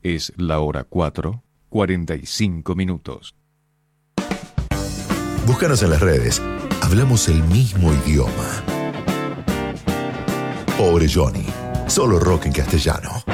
Es la hora 4:45. Búscanos en las redes. Hablamos el mismo idioma. Pobre Johnny. Solo rock en castellano.